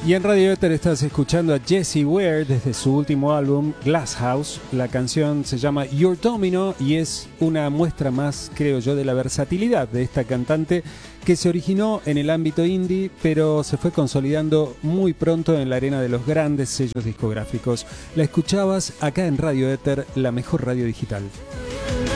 Y en Radio Éter estás escuchando a Jessie Ware desde su último álbum, Glass House. La canción se llama Your Domino y es una muestra más, creo yo, de la versatilidad de esta cantante que se originó en el ámbito indie, pero se fue consolidando muy pronto en la arena de los grandes sellos discográficos. La escuchabas acá en Radio Éter, la mejor radio digital.